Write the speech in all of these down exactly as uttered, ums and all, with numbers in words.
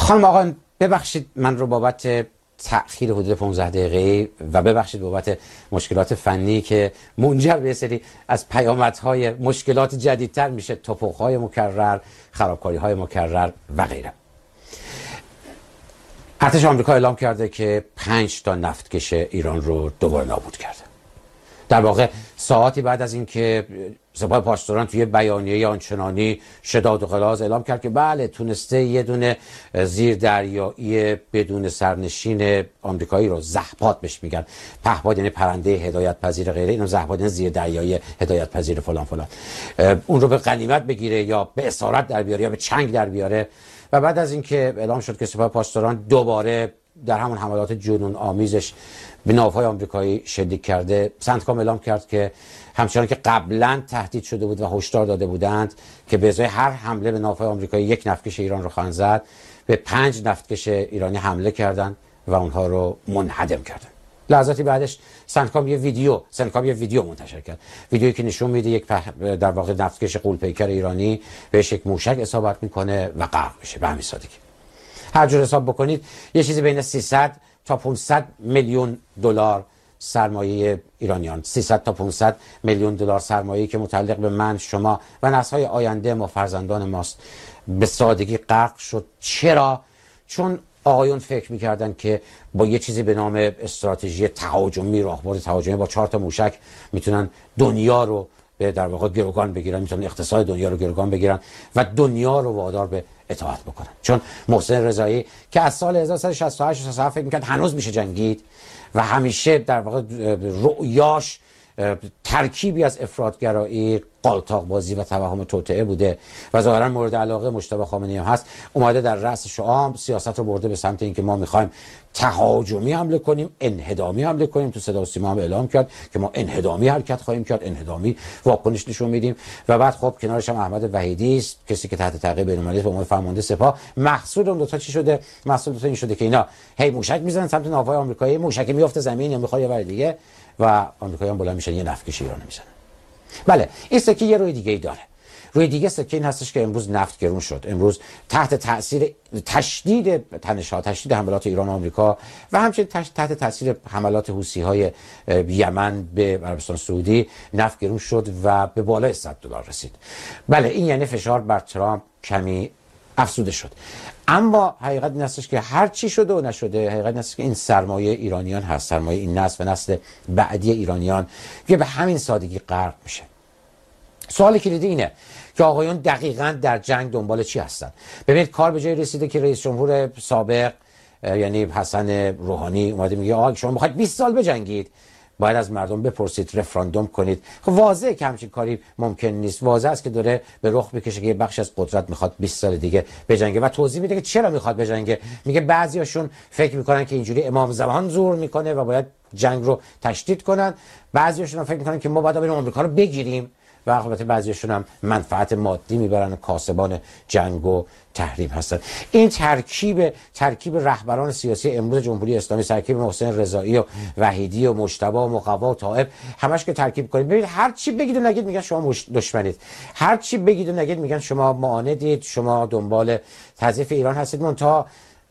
خانم آقایان ببخشید من رو بابت تأخیر حدود پانزده دقیقه و ببخشید بابت مشکلات فنی که منجر به سری از پیامدهای مشکلات جدیدتر میشه، توپخ‌های مکرر، خرابکاری‌های مکرر و غیره. ارتش آمریکا اعلام کرده که پنج تا نفتکش ایران رو دوباره نابود کرده. در واقع ساعتی بعد از اینکه سپاه پاسداران توی بیانیه آنچنانی شداد و غلاظ اعلام کرد که بله تونسته یه دونه زیر دریایی بدون سرنشین آمریکایی رو، زحپات بهش میگن، پهپاد یعنی پرنده هدایت پذیر غیره، اینو زحپات یعنی زیر دریایی هدایت پذیر فلان فلان، اون رو به غنیمت بگیره یا به اسارت در بیاره یا به چنگ در بیاره. و بعد از اینکه اعلام شد که سپاه پاسداران دوباره در همون حملات جنون آمیزش به ناوهای آمریکایی شلیک کرده، سنتکام اعلام کرد که همچنان که قبلا تهدید شده بود و هشدار داده بودند که به ازای هر حمله به ناوهای آمریکایی یک نفتکش ایران رو خواهند زد، به پنج نفتکش ایرانی حمله کردند و اونها رو منهدم کردند. لحظاتی بعدش سنتکام یه ویدیو سنتکام یه ویدیو منتشر کرد، ویدیویی که نشون میده یک پح... در واقع نفتکش غول‌پیکر ایرانی بهش یک موشک اصابت میکنه و غرق میشه. به همین سادگی هر جور حساب بکنید یه چیزی بین سیصد تا پانصد میلیون دلار سرمایه ایرانیان، سیصد تا پانصد میلیون دلار سرمایه‌ای که متعلق به من، شما و نسل‌های آینده ما، فرزندان ماست، به سادگی غرق شد. چرا؟ چون آقایون فکر می‌کردن که با یه چیزی به نام استراتژی تهاجمی، راهبرد تهاجمی با چهار تا موشک میتونن دنیا رو به در واقع گروگان بگیرن، میتونن اقتصاد دنیا رو گروگان بگیرن و دنیا رو وادار به اطاعت بکنن. چون محسن رضایی که از سال هزار و سیصد و شصت و هشت تا فکر می‌کرد هنوز میشه جنگید و همیشه در واقع رؤیاش ترکیبی از افراطگرایی، قالتاق بازی و توهم توطئه بوده و ظاهرا مورد علاقه مجتبی خامنه‌ای هم هست، اومده در رأس شعام سیاست رو برده به سمت اینکه ما می‌خوایم تهاجمی حمله کنیم، انهدامی حمله کنیم. تو صدا و سیما هم اعلام کرد که ما انهدامی حرکت خواهیم کرد، انهدامی واکنش نشون میدیم. و بعد خب کنارش هم احمد وحیدی است، کسی که تحت تعقیب بین‌المللی به عنوان فرمانده سپاه. محصول اون دو تا چی شده؟ محصول دو تا این شده که اینا هی موشک میزنن سمت ناوهای آمریکایی، موشک میفته زمین یا میخواد یه ور دیگه و آمریکایی‌ها بالا میشن یه نفتکش ایران میزنن. بله این سکه یه روی دیگه ای داره. روی دیگه سکه این هستش که امروز نفت گرون شد. امروز تحت تاثیر تشدید تنش‌ها، تشدید حملات ایران و آمریکا و همچنین تحت تاثیر حملات حوثی‌های یمن به عربستان سعودی نفت گرون شد و به بالای صد دلار رسید. بله این یعنی فشار بر ترامپ کمی افزوده شد. اما حقیقت این هستش که هر چی شده و نشده، حقیقت این هستش که این سرمایه ایرانیان هست، سرمایه این نسل و نسل بعدی ایرانیان که به همین سادگی غرق میشه. سوال کلیدی اینه که آقایون دقیقاً در جنگ دنبال چی هستن؟ ببینید کار به جای رسیده که رئیس جمهور سابق یعنی حسن روحانی اومده میگه آقا شما میخواید بیست سال بجنگید، باید از مردم بپرسید، رفراندوم کنید. خب واضحه که همچین کاری ممکن نیست. واضح است که داره به رخ بکشه که یه بخش از قدرت میخواد بیست سال دیگه بجنگه و توضیح میده که چرا میخواد بجنگه. میگه بعضیاشون فکر میکنن که اینجوری امام زمان زور میکنه و باید جنگ رو تشدید کنن، بعضیاشون هم فکر میکنن که ما باید بریم آمریکا رو بگیریم و البته بعضیشون هم منفعت مادی میبرن و کاسبان جنگ و تحریم هستن. این ترکیب ترکیب رهبران سیاسی امروز جمهوری اسلامی، ترکیب محسن رضایی و وحیدی و مجتبی و مقوا و طائب، همش که ترکیب کنید ببینید هر چی بگید و نگید میگن شما دشمنید، هر چی بگید و نگید میگن شما معاندید، شما دنبال تضعیف ایران هستید. منتها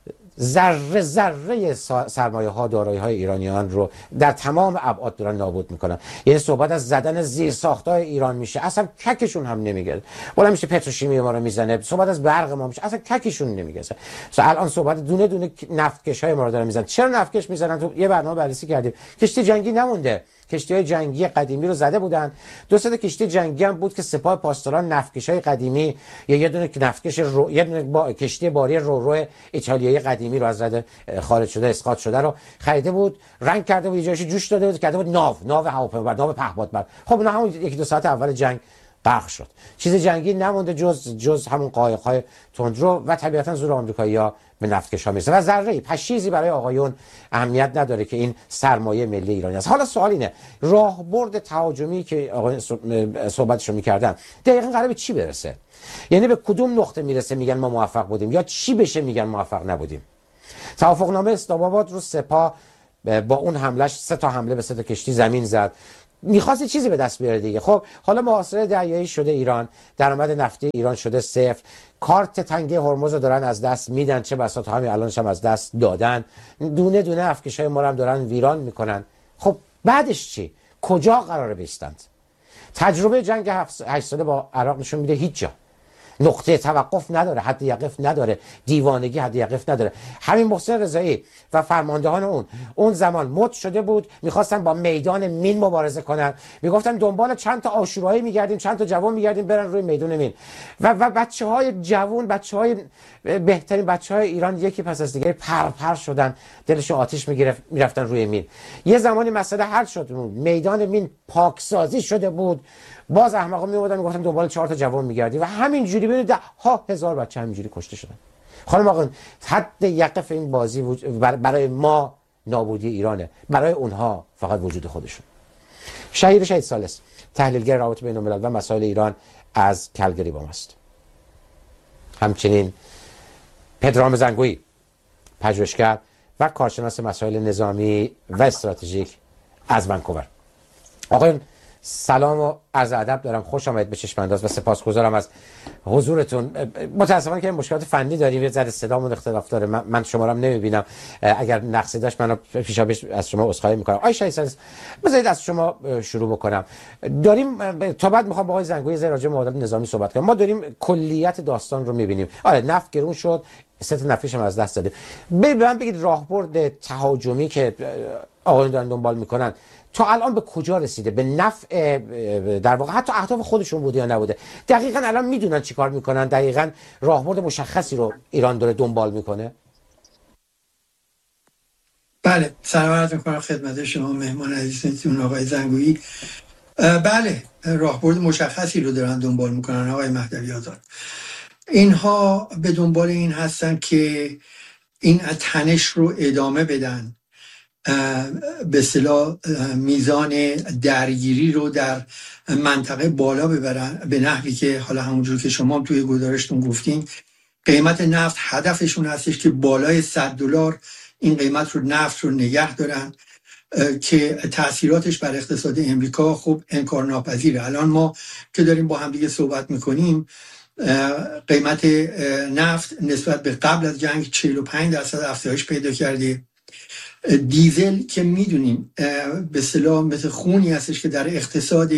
ذره ذره سرمایه ها، دارایی های ایرانیان رو در تمام ابعاد دارن نابود میکنن. یعنی صحبت از زدن زیر ساختای ایران میشه، اصلا ککشون هم نمیگه. بالا میشه پتروشیمی ما رو میزنه، صحبت از برق ما میشه، اصلا ککشون نمیگه. الان صحبت دونه دونه نفتکش های ما رو دارن میزنن. چرا نفتکش میزنن؟ تو یه برنامه بررسی کردیم. کشتی جنگی نمونده. کشتی‌های جنگی قدیمی رو زده بودن. دو سه تا کشتی جنگی هم بود که سپاه پاسداران نفتکش‌های قدیمی یا یه دونه نفتکش رو... یه دونه با... کشتی باری رورو ایتالیایی قدیمی رو از رده خارج شده، اسقاط شده رو خریده بود، رنگ کرده بود، جایش جوش داده بود، کرده بود ناو، ناو هواپیما، ناو پهپادبر. خب اون همون یک دو ساعت اول جنگ غرق شد. چیز جنگی نمونده جز جز همون قایق‌های تندرو و طبیعتاً زور آمریکایی‌ها به نفتکش‌ها میرسه و ذره پشیزی برای آقایون اهمیت نداره که این سرمایه ملی ایرانی است. حالا سوال اینه راهبرد تهاجمی که آقایون صحبتشو می‌کردن دقیقاً قراره به چی برسه؟ یعنی به کدوم نقطه میرسه میگن ما موفق بودیم یا چی بشه میگن موفق نبودیم؟ توافقنامه اسلام آباد رو سپاه با اون حملهش سه تا حمله به سه تا کشتی زمین زد. میخواست چیزی به دست بیاره دیگه. خب حالا محاصره دریایی شده ایران، درآمد نفتی ایران شده صفر، کارت تنگه هرمز رو دارن از دست میدن، چه بسا تا همین الانش هم از دست دادن، دونه دونه افکشای ما هم دارن ویران میکنن. خب بعدش چی؟ کجا قراره بیستند؟ تجربه جنگ هشت ساله با عراق نشون میده هیچ جا نقطه توقف نداره، حد یقف نداره، دیوانگی حد یقف نداره. همین محسن رضایی و فرماندهان اون اون زمان مد شده بود، میخواستن با میدان مین مبارزه کنن، میگفتن دنبال چند تا آشورایی میگردیم، چند تا جوان میگردیم برن روی میدان مین. و و بچهای جوان، بچهای بهترین بچهای ایران یکی پس از دیگه پر پر شدن، دلشون آتش میگرفت، میرفتن روی مین. یه زمانی مسئله حل شد، میدان مین پاکسازی شده بود، باز احمقا میومدن میگفتن دنبال چهار تا جوان میگردی و همین جوری ببینید ده ها هزار بچه همینجوری کشته شدن. خانم آقا حد یقف این بازی برای ما نابودی ایرانه، برای اونها فقط وجود خودشون. شهیر شهید ثالث، تحلیلگر روابط بین الملل و مسائل ایران از کلگری با ماست. همچنین پدرام زنگویی، پژوهشگر و کارشناس مسائل نظامی و استراتژیک از ونکوور. آقایون سلام و عرض ادب دارم، خوش آمدید به چشم انداز و سپاسگزارم از حضورتون. متاسفانه که مشکلات فنی داریم، یه ذره صدامون اختلاف داره، من, من شما رو هم نمیبینم، اگر نقصی داشت منو پیشاپیش از شما عذرخواهی میکنم. آی شهید ثالث بذارید از شما شروع بکنم. داریم تا بعد میخوام با آقای زنگویی ز راجع به معادلات نظامی صحبت کنم. ما داریم کلیت داستان رو میبینیم. آره نفت گرون شد، سه تا نفیش هم از دست دادیم. به من بگید راهبرد تهاجمی که آقایون دارن دنبال میکنن تا الان به کجا رسیده؟ به نفع در واقع حتی اهداف خودشون بوده یا نبوده؟ دقیقاً الان میدونن چیکار میکنن؟ دقیقاً راهبرد مشخصی رو ایران داره دنبال میکنه؟ بله، سلام عرض میکنم خدمت شما مهمان عزیزتون آقای زنگویی. بله، راهبرد مشخصی رو دارن دنبال میکنن آقای مهدوی آزاد. اینها به دنبال این هستن که این تنش رو ادامه بدن، به اصطلاح میزان درگیری رو در منطقه بالا ببرن، به نحوی که حالا همونجور که شما هم توی گزارشتون گفتین قیمت نفت هدفشون هستش که بالای صد دلار این قیمت رو نفت رو نگه دارن که تاثیراتش بر اقتصاد امریکا خب انکارناپذیره. الان ما که داریم با هم دیگه صحبت میکنیم قیمت نفت نسبت به قبل از جنگ چهل و پنج درصد افزایش پیدا کرده. دیزل که میدونیم به اصطلاح مثل خونی هستش که در اقتصاد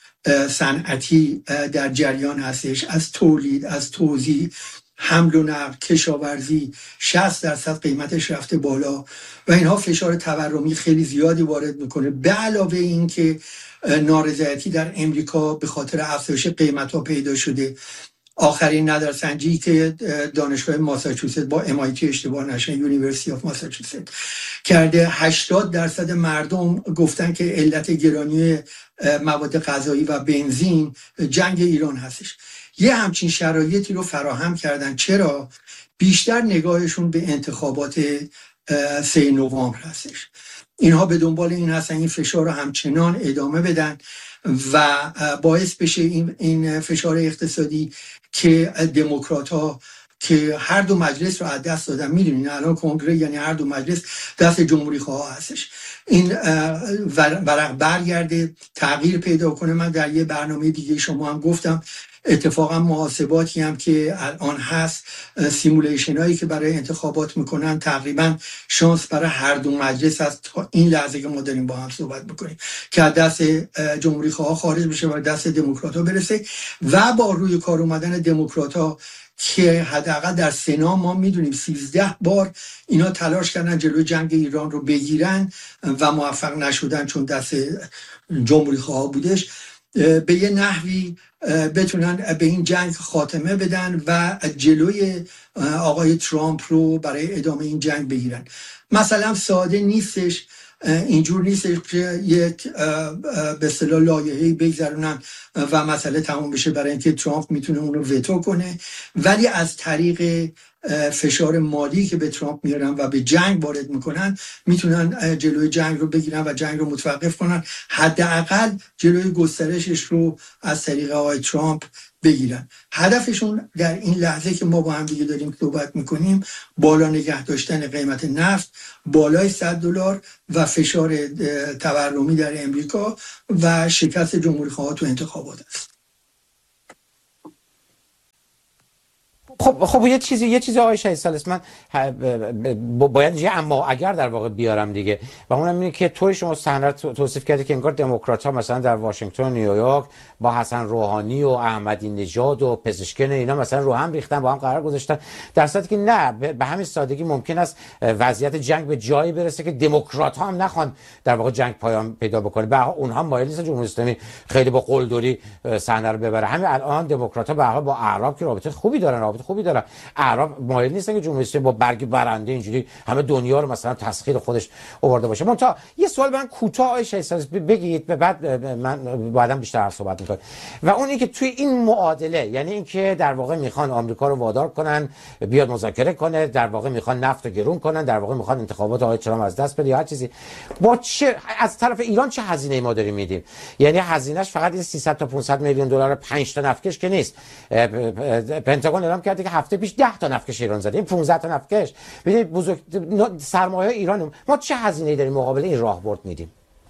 صنعتی در جریان هستش، از تولید، از توزیع، حمل و نقل، کشاورزی شصت درصد قیمتش رفته بالا و اینها فشار تورمی خیلی زیادی وارد میکنه. به علاوه این که نارضایتی در امریکا به خاطر افزایش قیمت‌ها پیدا شده. آخرین نظرسنجی که دانشگاه ماساچوست با ام آی تی اشتباه نشه یونیورسیتی آف ماساچوست کرده، هشتاد درصد مردم گفتن که علت گرانی مواد غذایی و بنزین جنگ ایران هستش. یه همچین شرایطی رو فراهم کردن. چرا؟ بیشتر نگاهشون به انتخابات سه نوامبر هستش. اینها به دنبال این هستن این فشار رو همچنان ادامه بدن و باعث بشه این این فشار اقتصادی که دموکرات ها که هر دو مجلس رو از دست دادن، میدونین الان کنگره یعنی هر دو مجلس دست جمهوری خواه هستش، این ورق برگرده، تغییر پیدا کنه. من در یه برنامه دیگه شما هم گفتم اتفاقا محاسباتی هم که الان هست، سیمولیشن هایی که برای انتخابات میکنن، تقریبا شانس برای هر دو مجلس هست تا این لحظه که ما داریم با هم صحبت بکنیم که از دست جمهوری خواه خارج بشه و دست دموکرات ها برسه. و با روی کار اومدن دموکرات ها که حداقل در سنا ما میدونیم سیزده بار اینا تلاش کردن جلوی جنگ ایران رو بگیرن و موفق نشدن چون دست جمهوری خواه بودش، به یه نحوی بتونن به این جنگ خاتمه بدن و جلوی آقای ترامپ رو برای ادامه این جنگ بگیرن. مثلا ساده نیستش، اینجور نیستش که یک به اصطلاح لایحه‌ای بگذارونن و مسئله تمام بشه، برای اینکه ترامپ میتونه اون رو وتو کنه، ولی از طریق فشار مالی که به ترامپ میارن و به جنگ وارد میکنن میتونن جلوی جنگ رو بگیرن و جنگ رو متوقف کنن، حداقل جلوی گسترشش رو از طریق آقای ترامپ بگیرن. هدفشون در این لحظه که ما با هم دیگه داریم صحبت میکنیم بالا نگه داشتن قیمت نفت بالای صد دلار و فشار تورمی در امریکا و شکست جمهوری‌خواها تو انتخابات است. خب خب یه چیزی یه چیزی آقای شهید ثالث من باید یه اما اگر در واقع بیارم دیگه، و اونم اینه که توی شما صحنه رو توصیف کردی که انگار دموکرات‌ها مثلا در واشنگتن و نیویورک با حسن روحانی و احمدی نژاد و پزشکن اینا مثلا رو هم ریختن، با هم قرار گذاشتن، در صورتی که نه، به همین سادگی ممکن است وضعیت جنگ به جایی برسه که دموکرات‌ها هم نخوان در واقع جنگ پایان پیدا بکنه. به اونها مایل نیستن جمهوری اسلامی خیلی با قلدری صحنه رو ببره. همین الان دموکرات‌ها به هر حال با اعراب که رابطه خوبی دارن، رابطه خوبی دارن. اعراب مایل نیستن که جمهوری اسلامی با برگ برنده اینجوری همه دنیا رو مثلا تسخیر خودش آورده باشه. منتها یه سوال من کوتاه آقای شهید ثالث بگید، به بعد من بعداً بیشتر صحبت می‌کنم، و اون اینکه توی این معادله، یعنی اینکه در واقع میخوان آمریکا رو وادار کنن بیاد مذاکره کنه، در واقع میخوان نفت رو گرون کنن، در واقع میخوان انتخابات آقای ترامپ از دست بده یا هر چیزی، با چه از طرف ایران چه هزینه‌ای ما داریم میدیم؟ یعنی هزینه‌اش فقط این سیصد تا پانصد میلیون دلار پنج تا نفتکش که نیست. پنتاگون اعلام کرده که هفته پیش ده تا نفتکش ایران زده، این پانزده تا نفتکش. ببینید بزرگ سرمایه ایران، ما چه هزینه‌ای داریم مقابل این راهبرد میدیم؟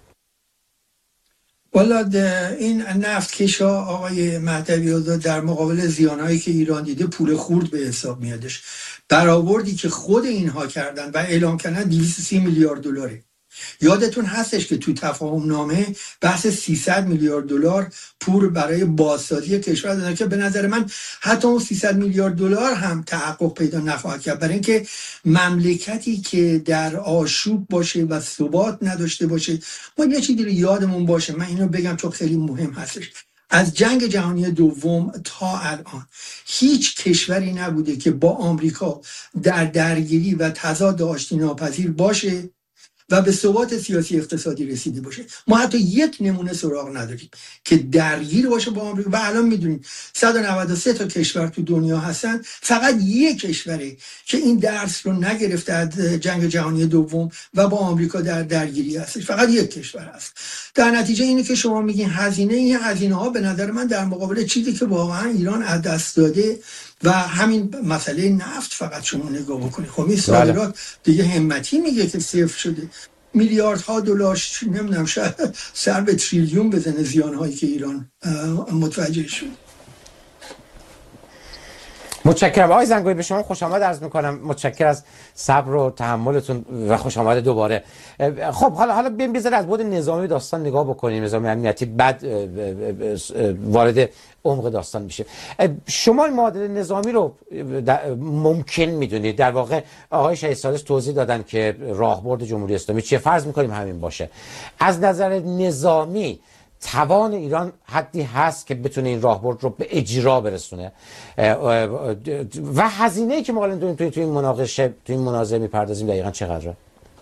والا این نفتکش‌ها آقای مهدوی آزاد در مقابل زیانهایی که ایران دیده پول خورد به حساب میادش. برآوردی که خود اینها کردن و اعلام کردن دویست و سی میلیارد دلاره. یادتون هستش که تو تفاهم نامه بحث سیصد میلیارد دلار پول برای بازسازی کشور دادن که به نظر من حتی اون سیصد میلیارد دلار هم تحقق پیدا نخواهد کرد، برای اینکه مملکتی که در آشوب باشه و ثبات نداشته باشه. ما یه چیزی رو یادمون باشه، من اینو بگم چون خیلی مهم هستش، از جنگ جهانی دوم تا الان هیچ کشوری نبوده که با آمریکا در درگیری و تضاد آشتی ناپذیر باشه و به ثبات سیاسی اقتصادی رسیده باشه. ما حتی یک نمونه سراغ نداریم که درگیر باشه با آمریکا. و الان میدونید صد و نود و سه تا کشور تو دنیا هستن، فقط یک کشوره که این درس رو نگرفته از جنگ جهانی دوم و با آمریکا در درگیری هستش، فقط یک کشور هست. در نتیجه اینه که شما میگین هزینه، این هزینه ها به نظر من در مقابل چیزی که واقعا ایران از دست داده و همین مسئله نفت فقط شما نگاه بکنید. خب این صادرات دیگه همتی میگه که صفر شده، میلیاردها دلار، نمیدونم شاید سر به تریلیون بزنه زیانهایی که ایران متوجه شد. متشکرم آقای زنگویی، به شما خوش آمد عرض میکنم. متشکر از صبر و تحملتون و خوش آمد دوباره. خب حالا حالا بیایم بذار از بود نظامی داستان نگاه بکنیم، نظامی امنیتی، بعد وارد عمق داستان میشه. شما این معادله نظامی رو ممکن میدونید؟ در واقع آقای شهید ثالث توضیح دادن که راهبرد جمهوری اسلامی چیه، فرض میکنیم همین باشه. از نظر نظامی توان ایران حدی هست که بتونه این راهبرد رو به اجرا برسونه و هزینه‌ای که ما الان داریم توی توی این مناقشه توی این مناظره میپردازیم دقیقاً چقدره؟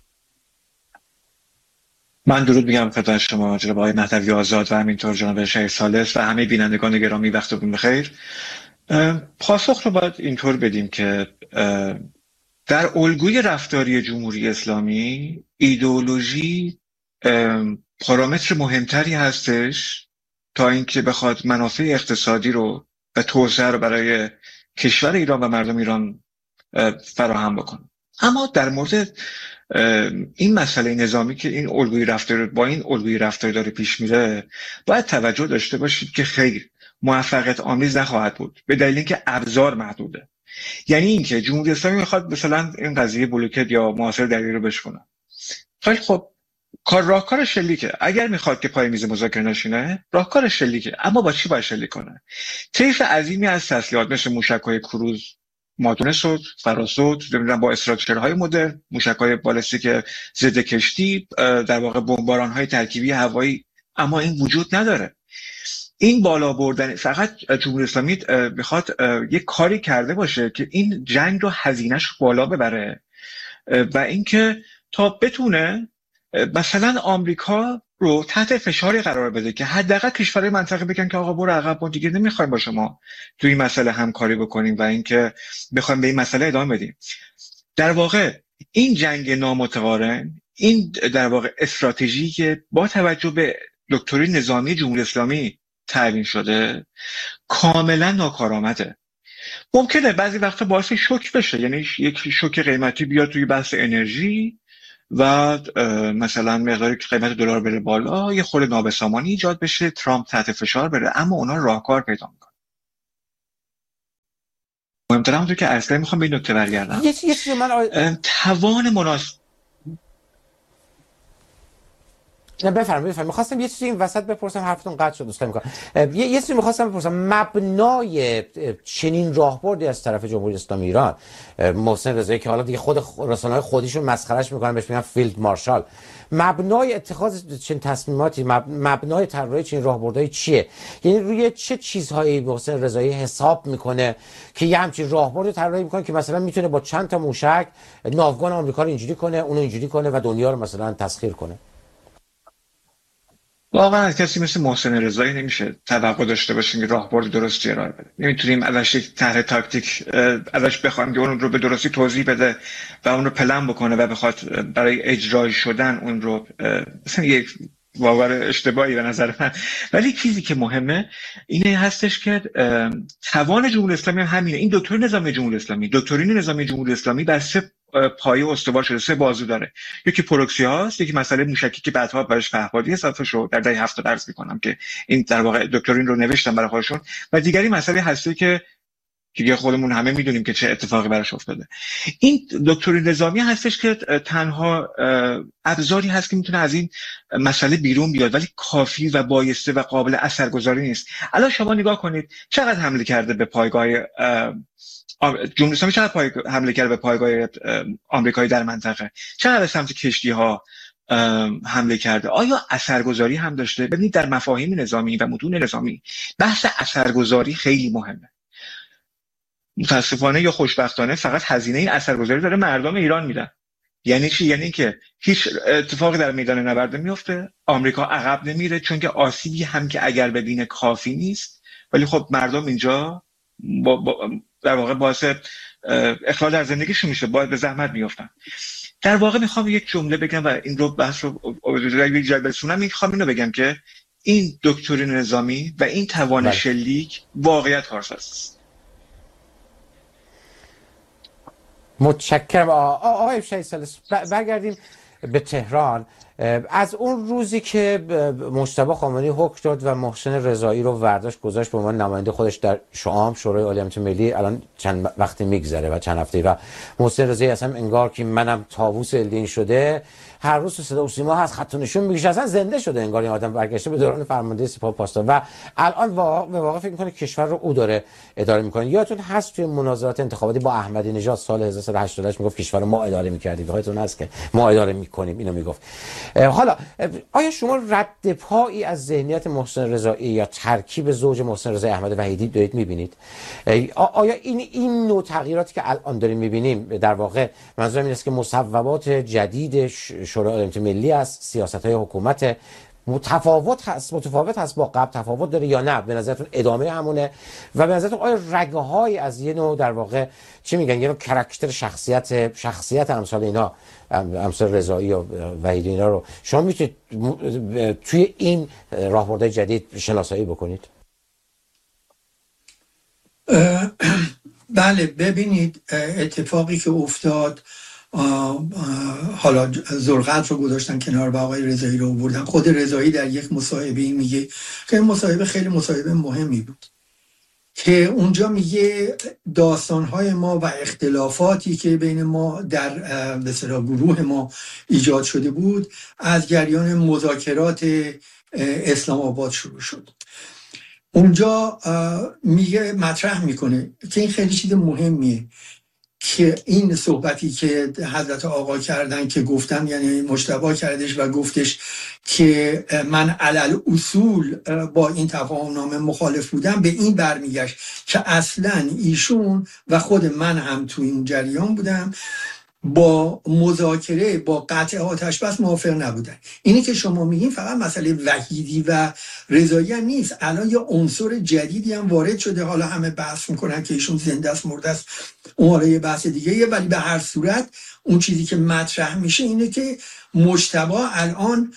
من درود میگم خدمت شما جناب آقای مهدوی آزاد و همینطور جناب شهید ثالث و همه بینندگان گرامی، وقتتون بخیر. پاسخ رو باید اینطور بدیم که در الگوی رفتاری جمهوری اسلامی ایدئولوژی پارامتر مهمتری هستش تا اینکه بخواد منافع اقتصادی رو و توسعه رو برای کشور ایران و مردم ایران فراهم بکنه. اما در مورد این مسئله نظامی که این الگوی رفتار با این الگوی رفتار داره پیش میره، باید توجه داشته باشید که خیر موفقیت آمیز نخواهد بود، به دلیل اینکه ابزار محدوده. یعنی اینکه جمهوری اسلامی میخواد مثلا این قضیه بلوکت یا محاصره دریایی رو بشکنه. خیلی خب، کار راهکار شلیکه. اگر میخواد که پای میز مذاکره نشینه، راهکار شلیکه. اما با چی باید شلیک کنه؟ طیف عظیمی از تسلیحات مثل موشک‌های کروز، مادون صد، فراسد، نمیدونم با استراکچرهای مدرن، موشک‌های بالستیک ضد کشتی، در واقع بمباران‌های ترکیبی هوایی، اما این وجود نداره. این بالا بردن، فقط جمهوری اسلامی میخواد یک کاری کرده باشه که این جنگ رو هزینه‌اش بالا ببره و اینکه تا بتونه مثلا آمریکا رو تحت فشاری قرار بده که حداقل کشورهای منطقه بگن که آقا برو عقب، ما دیگه نمیخوایم با شما تو این مسئله همکاری بکنیم و اینکه بخوایم به این مسئله ادامه بدیم. در واقع این جنگ نامتقارن، این در واقع استراتژی که با توجه به دکترین نظامی جمهوری اسلامی تعیین شده کاملا ناکارآمده. ممکنه بعضی وقتا باعث شوک بشه، یعنی یک شوک قیمتی بیاد توی بحث انرژی و مثلا مقداری که قیمت دلار بره بالا، یه خورده نابسامانی ایجاد بشه، ترامپ تحت فشار بره، اما اونا راهکار پیدا میکنن. مهمتر همونطور که اصلا میخوام به این نکته برگردم، یه چیزی من آ... توان مناسب نه بفرمایید بفرمایید می‌خواستم یه چیزی این وسط بپرسم، حرفتون قطع شد دوستان می‌کنم. یه یه چیزی می‌خواستم بپرسم، مبنای چنین راهبردی از طرف جمهوری اسلامی ایران، محسن رضایی که حالا دیگه خود رسانه‌های خودشون مسخرهش می‌کنن بهش میگن فیلد مارشال، مبنای اتخاذ چنین تصمیماتی، مبنای طراحی چنین راهبردهای چیه؟ یعنی روی چه چیزهایی محسن رضایی حساب میکنه که یه همچین راهبردی طراحی میکنه که مثلا میتونه با چند تا موشک ناوگان آمریکا رو اینجوری کنه، اونو اینجوری کنه و دنیا رو مثلا تسخیر کنه؟ واقعا از کسی مثل محسن رضایی نمیشه توقع داشته باشیم که راهبرد درستی ارائه بده. نمیتونیم ازش یک طرح تاکتیک ازش بخوایم که اون رو به درستی توضیح بده و اون رو پلن بکنه و بخواد برای اجرای شدن اون رو، مثلا یک واقعا اشتباهی به نظر من. ولی چیزی که مهمه اینه هستش که توان جمهوری اسلامی همینه. این دکترین نظامی جمهوری اسلامی، دکترین نظامی جمهوری اسلامی بر سه پایه استوار شده، سه بازو داره. یکی پروکسی هاست، یکی مسئله موشکی که بعدها براش پهپادی اضافه شد، در دهه هفتاد درس میکنم که این در واقع دکترین رو نوشتم برای خودشون، و دیگری مسئله هستی که دیگه خودمون همه میدونیم که چه اتفاقی براش افتاده. این دکترین نظامی هستش که تنها ابزاری هست که میتونه از این مسئله بیرون بیاد، ولی کافی و بایسته و قابل اثرگذاری نیست. الان شما نگاه کنید چقدر حمله کرده به پایگاه جمهوری اسلامی، چقدر پای... حمله کرده به پایگاه آمریکایی در منطقه، چقدر سمت کشتی ها حمله کرده. آیا اثرگذاری هم داشته؟ ببینید در مفاهیم نظامی و متون نظامی بحث اثرگذاری خیلی مهمه. متاسفانه یا خوشبختانه فقط هزینه این اثرگذاری داره مردم ایران میدن. یعنی چی؟ یعنی که هیچ اتفاقی در میدان نبرد نمیفته، آمریکا عقب نمیره، چون که آسیبی هم که اگر ببینه کافی نیست، ولی خب مردم اینجا با, با در واقع باعث اخلال در زندگیشون میشه، باید به زحمت میافتن. در واقع میخوام یک جمله بگم و این رو بحث رو یک جای برسونم. میخوام اینو بگم که این دکترین نظامی و این توان بله. شلیک واقعیت کارساز است. متشکرم. آقای شهید ثالث، برگردیم به تهران. از اون روزی که مجتبی خامنه‌ای حکم داد و محسن رضایی رو ورداشت گذاشت به عنوان نماینده خودش در شعام شورای عالی امنیت ملی، الان چند وقتی میگذره و چند هفته، و محسن رضایی اصلا انگار که منم طاووس الدین شده، هر روز تو صدا و سیما هست، خط و نشون میکشه، اصلا زنده شده انگار این آدم، برگشته به دوران فرمانده سپاه پاسدار و الان واقعا به واقع فکر میکنه کشور رو او داره اداره میکنه. یادتون هست توی مناظرات انتخاباتی با احمدی نژاد سال هزار و سیصد و هشتاد و هشت میگفت کشور رو ما اداره میکردیم، یادتون هست که ما اداره میکنیم، اینو میگفت. حالا آیا شما رد پایی از ذهنیت محسن رضایی یا ترکیب زوج محسن رضایی احمد وحیدی دارید میبینید؟ آیا این این نوع تغییراتی که الان داریم میبینیم در واقع منظورم این است که مصوبات جدید شورای عالی امنیت ملی است، سیاست‌های حکومت متفاوت هست، متفاوت هست با قبل، تفاوت داره یا نه؟ به نظرتون ادامه همونه؟ و به نظرتون آیا رگه‌های از یه نوع در واقع چی میگن، یه نوع کاراکتر شخصیت شخصیت امثال اینا، امثال رضایی و وحیدی اینا رو شما میتونید توی این راهبردهای جدید شناسایی بکنید؟ بله، ببینید اتفاقی که افتاد، حالا زرقت رو گذاشتن کنار و آقای رضایی رو بردن. خود رضایی در یک مصاحبه میگه که این مصاحبه خیلی مصاحبه مهمی بود، که اونجا میگه داستانهای ما و اختلافاتی که بین ما در به اصطلاح گروه ما ایجاد شده بود از جریان مذاکرات اسلام آباد شروع شد. اونجا میگه مطرح میکنه که این خیلی چیز مهمیه که این صحبتی که حضرت آقا کردن که گفتن، یعنی مجتبی کردش و گفتش که من علل اصول با این تفاهم نامه مخالف بودم، به این برمیگشت که اصلا ایشون و خود من هم تو این جریان بودم با مذاکره با قطع آتش بس موافق نبودن. اینی که شما میگین فقط مسئله وحیدی و رضایی هم نیست، الان یه عنصر جدیدی هم وارد شده، حالا همه بحث میکنن که ایشون زنده است مرده است، اون حالا یه بحث دیگه یه، ولی به هر صورت اون چیزی که مطرح میشه اینه که مجتبی الان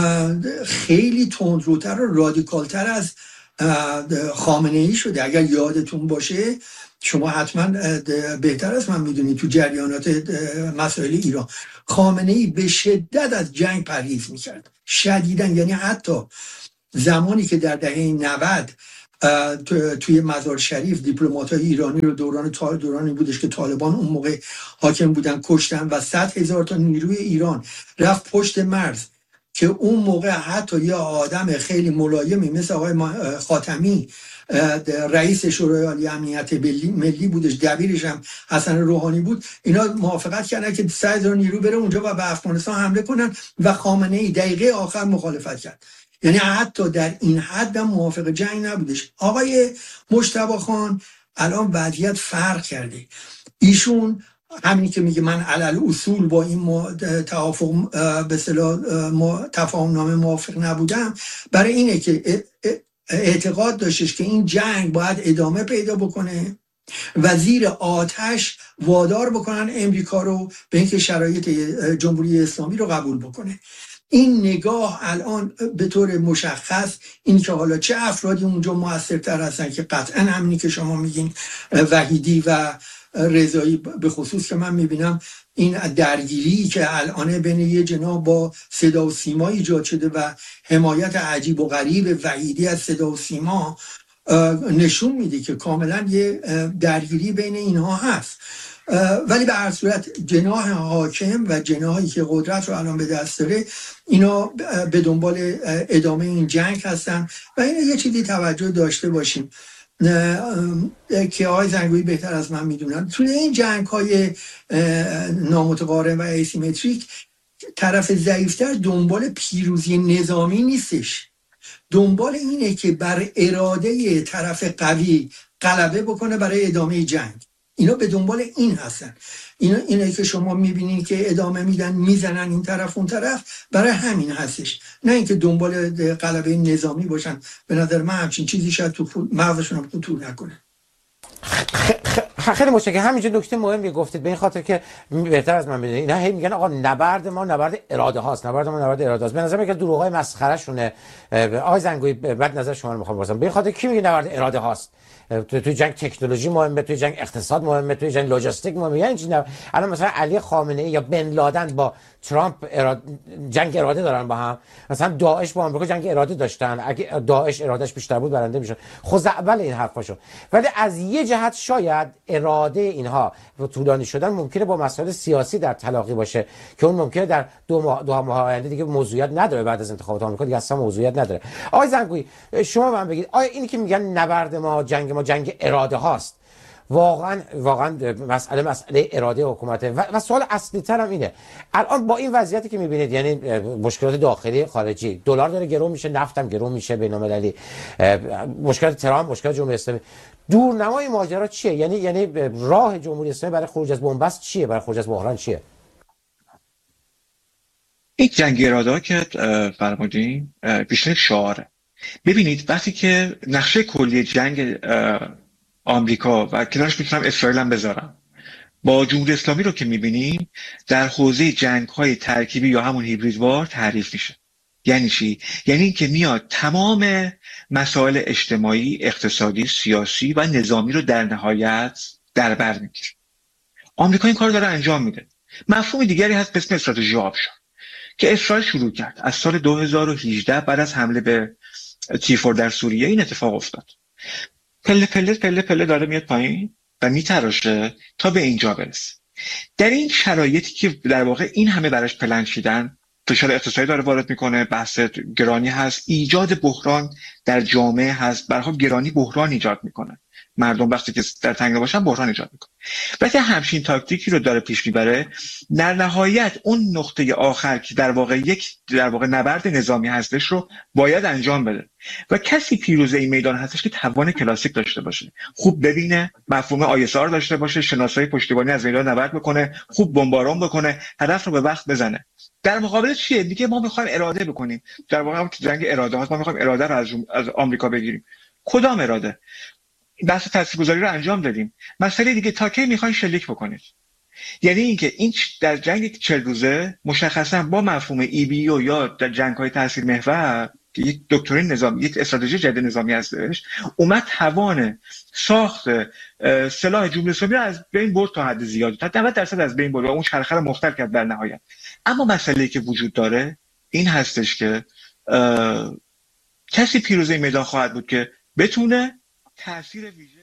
خیلی تندروتر و رادیکالتر از خامنه ای شده. اگر یادتون باشه، شما حتما بهتر از من میدونید تو جریانات مسائل ایران، خامنه ای به شدت از جنگ پرهیز میکرد، شدیداً. یعنی حتی زمانی که در دهه نود توی مزار شریف دیپلمات‌های ایرانی رو دوران دورانی بودش که طالبان اون موقع حاکم بودن کشتن و صد هزار تا نیروی ایران رفت پشت مرز، که اون موقع حتی یه آدم خیلی ملایمی مثل آقای خاتمی رئیس شورای عالی امنیت ملی بودش، دبیرش هم حسن روحانی بود، اینا موافقت کردن که صد هزار نیرو بره اونجا و به افغانستان حمله کنن و خامنه ای دقیقه آخر مخالفت کرد. یعنی حتی در این حد هم موافق جنگ نبودش. آقای مجتبی خان الان وضعیت فرق کرده. ایشون همینی که میگه من علل اصول با این توافق به اصطلاح تفاهم نامه موافق نبودم، برای اینه که اعتقاد داشتش که این جنگ باید ادامه پیدا بکنه و زیر آتش وادار بکنن امریکا رو به اینکه شرایط جمهوری اسلامی رو قبول بکنه. این نگاه الان به طور مشخص این که حالا چه افرادی اونجا موثرتر هستن، که قطعا همینی که شما میگین وحیدی و رضایی به خصوص که من میبینم این درگیری که الان بین یه جناح با صدا و سیما ایجاد شده و حمایت عجیب و غریب وحیدی از صدا و سیما نشون میده که کاملا یه درگیری بین اینها هست. ولی به هر صورت جناح حاکم و جناحی که قدرت رو الان به دست داره، اینا به دنبال ادامه این جنگ هستن و اینا یه چیزی توجه داشته باشیم که آقای زنگویی بهتر از من میدونن، توی این جنگ های نامتقارن و ایسیمتریک طرف ضعیفتر دنبال پیروزی نظامی نیستش، دنبال اینه که بر اراده طرف قوی غلبه بکنه برای ادامه جنگ. اینا به دنبال این هستن. اینا اینه که شما میبینین که ادامه میدن، میزنن این طرف اون طرف، برای همین هستش، نه اینکه دنبال غلبه نظامی باشن. به نظر من همچین چیزی شاید تو مغزشون هم خطور نکنه. خیلی متشکرم. همینجا نکته مهمی گفتید، به این خاطر که بهتر از من میدونید اینا هی میگن آقا نبرد ما نبرد اراده هاست، نبرد ما نبرد اراده هاست. به نظر میاد دروغای مسخره شونه. آقای زنگویی بعد نظر شما رو میخوام بپرسم، به این خاطر کی میگه نبرد اراده هاست؟ توی جنگ تکنولوژی مهمه، توی جنگ اقتصاد مهمه، توی جنگ لوجستیک مهمه. یعنی چی؟ الان مثلا علی خامنه ای یا بن لادن با ترامپ اراد... جنگ اراده دارن با هم، مثلا داعش با آمریکا جنگ اراده داشتن، اگه داعش ارادهش بیشتر بود برنده میشد. خزعبل این حرفاشو. ولی از یه جهت شاید اراده اینها رو طولانی شدن ممکنه با مسائل سیاسی در تلاقی باشه که اون ممکنه در دو ماه دو ماه آینده دیگه موضوعیت نداره، بعد از انتخابات آمریکا دیگه اصلا موضوعیت نداره. آقای زنگویی شما من بگید، آیا اینی که میگن نبرد ما جنگ ما جنگ اراده هاست واقعا واقعا مسئله مسئله اراده حکومته؟ و, و سوال اصلی تر هم اینه، الان با این وضعیتی که میبینید، یعنی مشکلات داخلی خارجی، دلار داره گرو میشه، نفتم گرو میشه بین‌المللی، مشکلات ترامپ، مشکلات جمهوری اسلامی، دورنمای ماجرا چیه؟ یعنی یعنی راه جمهوری اسلامی برای خروج از بنبست چیه؟ برای خروج از بحران چیه؟ این جنگ اراده که فرمودین بیشتر شعاره. ببینید وقتی که نقشه کلی جنگ آمریکا و کنارش میتونم اسرائیل هم بذارم با جمهوری اسلامی رو که میبینیم در حوزه جنگ‌های ترکیبی یا همون هیبرید وار تعریف میشه. یعنی چی؟ یعنی اینکه میاد تمام مسائل اجتماعی، اقتصادی، سیاسی و نظامی رو در نهایت در بر میگیره. آمریکا این کار داره انجام میده. مفهوم دیگری هست به اسم استراتژی آبشار که اسرائیل شروع کرد از سال دو هزار و هجده بعد از حمله به تیفور در سوریه. این اتفاق افتاد، پله پله پله پله داره میاد پایین و میتراشه تا به اینجا برسه. در این شرایطی که در واقع این همه براش پلن شدن، فشار اقتصادی داره وارد میکنه، بحث گرانی هست، ایجاد بحران در جامعه هست، برها گرانی بحران ایجاد میکنه مردم وقتی که در تنگنا باشن بحران ایجاد میکنه. وقتی همچین تاکتیکی رو داره پیش میبره، در نهایت اون نقطه آخر که در واقع یک در واقع نبرد نظامی هستش رو باید انجام بده و کسی پیروز این میدان هستش که توان کلاسیک داشته باشه، خوب ببینه، مفهوم آی اس آر داشته باشه، شناسایی پشتیبانی از میدان نبرد بکنه، خوب بمباران بکنه، هدف رو به وقت بزنه. در مقابل چیه؟ میگه ما میخوایم اراده بکنیم. در واقع جنگ اراده هاست، ما میخوایم اراده رو از از آمریکا بگیریم. کدام اراده؟ بحث تاثیرگذاری رو انجام دادیم. مسئله دیگه تا کی میخواین شلیک بکنید؟ یعنی اینکه این در جنگ چهل روزه مشخصا با مفهوم ای بی او یا در جنگ‌های تاثیر محور که یک دکترین نظامی، یک استراتژی جدید نظامی هستش، اومد توان ساخت سلاح جمهوری اسلامی رو از بین برد تا حد زیادی، تا نود درصد از بین برد و اون چرخه رو مختل کرد در نهایت. اما مسئله‌ای که وجود داره این هستش که کسی پیروز این میدان خواهد بود که بتونه تأثیر ویژه